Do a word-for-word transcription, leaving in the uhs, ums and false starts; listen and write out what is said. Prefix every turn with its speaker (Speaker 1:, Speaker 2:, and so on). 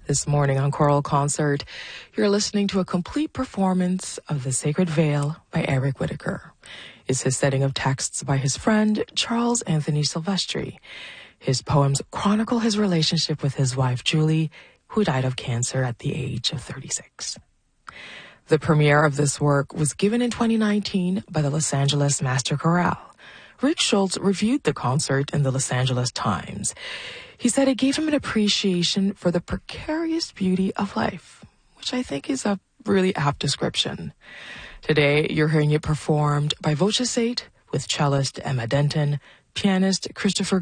Speaker 1: This morning on Choral Concert, you're listening to a complete performance of The Sacred Veil by Eric Whitacre. It's his setting of texts by his friend Charles Anthony Silvestri. His poems chronicle his relationship with his wife Julie, who died of cancer at the age of thirty-six. The premiere of this work was given in twenty nineteen by the Los Angeles Master Chorale. Rick Schultz reviewed the concert in the Los Angeles Times. He said it gave him an appreciation for the precarious beauty of life, which I think is a really apt description. Today, you're hearing it performed by Vocesate with cellist Emma Denton, pianist Christopher